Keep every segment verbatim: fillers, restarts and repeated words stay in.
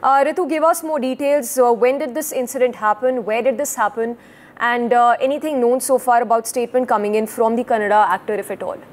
Uh, Ritu, give us more details. Uh, when did this incident happen? Where did this happen? And uh, anything known so far about statement coming in from the Kannada actor, if at all?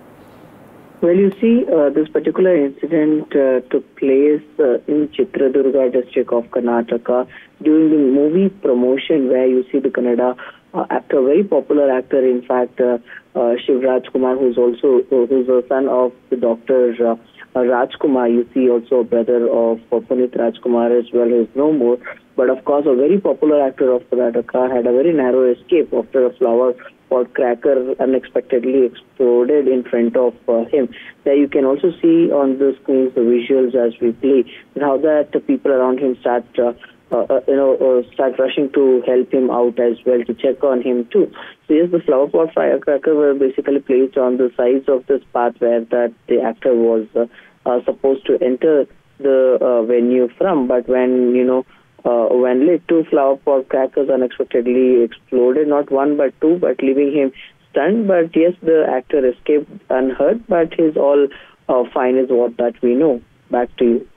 Well, you see, uh, this particular incident uh, took place uh, in Chitradurga district of Karnataka during the movie promotion, where you see the Kannada uh, actor, very popular actor, in fact, uh, uh, Shiv Rajkumar, who's also uh, who's a son of the doctor uh, uh, Rajkumar. You see also a brother of uh, Puneet Rajkumar as well, who's no more. But of course, a very popular actor of Karnataka had a very narrow escape after a flower pot cracker unexpectedly exploded in front of uh, him. There you can also see on the screens the visuals as we play, and how that the people around him start, uh, uh, uh, you know, uh, start rushing to help him out as well, to check on him too. So yes, the flower pot firecracker were basically placed on the sides of this path where that the actor was uh, uh, supposed to enter the uh, venue from, but when you know. Uh, when lit, two flower pot crackers unexpectedly exploded, not one but two, but leaving him stunned. But yes, the actor escaped unhurt, but he's all uh, fine is what that we know. Back to you.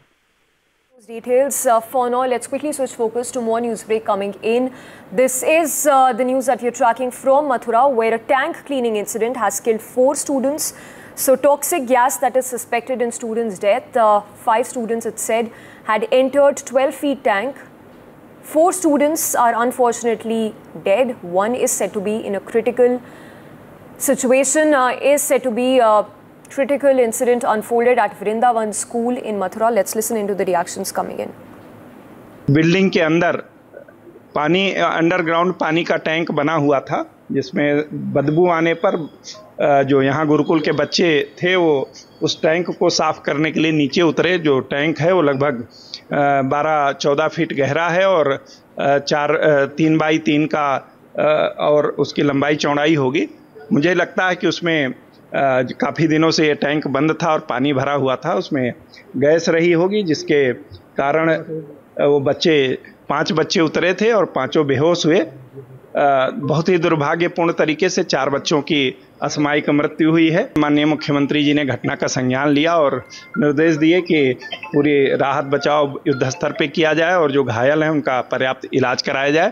Details. Uh, for now, let's quickly switch focus to more news break coming in. This is uh, the news that we're tracking from Mathura, where a tank cleaning incident has killed four students. So toxic gas that is suspected in students' death. Uh, five students, it said, had entered twelve feet tank. Four students are unfortunately dead. One is said to be in a critical situation. Uh, is said to be a critical incident unfolded at Vrindavan School in Mathura. Let's listen into the reactions coming in. Building के अंदर पानी underground पानी का tank बना हुआ था, जिसमें बदबू आने पर जो यहाँ गुरुकुल के बच्चे थे वो उस टैंक को साफ करने के लिए नीचे उतरे। जो टैंक है वो लगभग बारह चौदह फीट गहरा है और चार तीन बाई तीन का और उसकी लंबाई चौड़ाई होगी। मुझे लगता है कि उसमें काफ़ी दिनों से ये टैंक बंद था और पानी भरा हुआ था, उसमें गैस रही होगी, जिसके कारण वो बच्चे पांच बच्चे उतरे थे और पांचों बेहोश हुए। बहुत ही दुर्भाग्यपूर्ण तरीके से चार बच्चों की असामयिक मृत्यु हुई है। माननीय मुख्यमंत्री जी ने घटना का संज्ञान लिया और निर्देश दिए कि पूरी राहत बचाव युद्ध स्तर पे किया जाए और जो घायल हैं उनका पर्याप्त इलाज कराया जाए।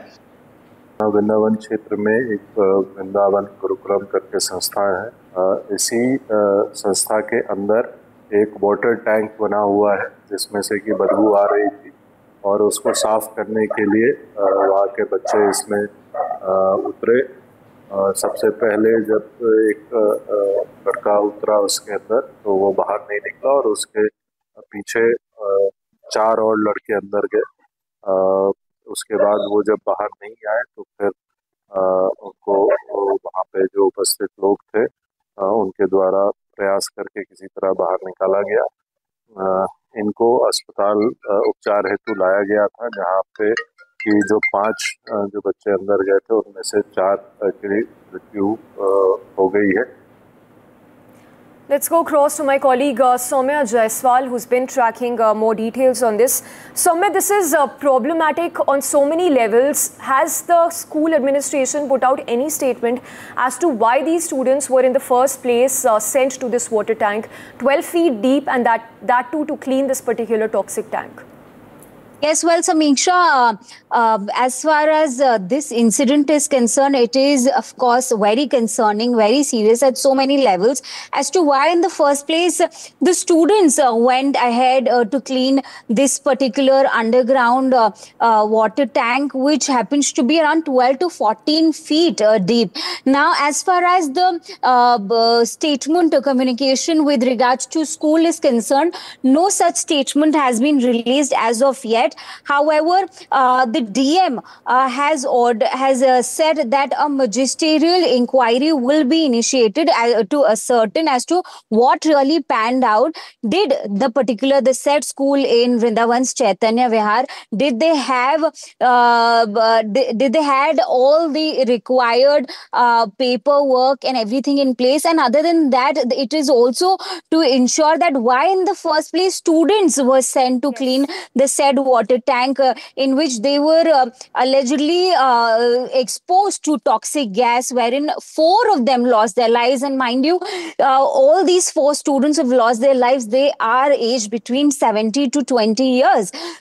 वृंदावन क्षेत्र में एक वृंदावन गुरुकुलम करके संस्था है। इसी संस्था के अंदर एक वाटर टैंक बना हुआ है जिसमें से कि बदबू आ रही थी और उसको साफ करने के लिए वहाँ के बच्चे इसमें उतरे। सबसे पहले जब एक लड़का उतरा उसके अंदर तो वो बाहर नहीं निकला और उसके पीछे चार और लड़के अंदर गए। उसके बाद वो जब बाहर नहीं आए तो फिर उनको वहाँ पे जो उपस्थित लोग थे उनके द्वारा प्रयास करके किसी तरह बाहर निकाला गया। इनको अस्पताल उपचार हेतु लाया गया था, जहाँ पे कि जो पांच जो बच्चे अंदर गए थे उनमें से चार की मृत्यु हो गई है। Let's go across to my colleague uh, Soumya Jaiswal, who's been tracking uh, more details on this. Soumya, this is uh, problematic on so many levels. Has the school administration put out any statement as to why these students were in the first place uh, sent to this water tank, twelve feet deep, and that, that too to clean this particular toxic tank? Yes, well, Samiksha, uh, uh, as far as uh, this incident is concerned, it is, of course, very concerning, very serious at so many levels as to why in the first place the students uh, went ahead uh, to clean this particular underground uh, uh, water tank, which happens to be around twelve to fourteen feet uh, deep. Now, as far as the uh, statement uh, communication with regards to school is concerned, no such statement has been released as of yet. However, uh, the D M uh, has ordered, has uh, said that a magisterial inquiry will be initiated uh, to ascertain as to what really panned out. Did the particular, the said school in Vrindavan's Chaitanya Vihar, did they have, uh, did, did they had all the required uh, paperwork and everything in place? And other than that, it is also to ensure that why in the first place students were sent to clean the said water tank uh, in which they were uh, allegedly uh, exposed to toxic gas, wherein four of them lost their lives. And mind you, uh, all these four students have lost their lives. They are aged between seventy to twenty years.